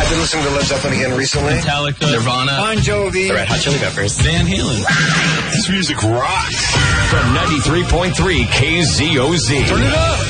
I've been listening to Led Zeppelin again recently. Metallica, Nirvana, Bon Jovi, The Red Hot Chili Peppers, Van Halen. This music rocks. From 93.3 KZOZ. Turn it up.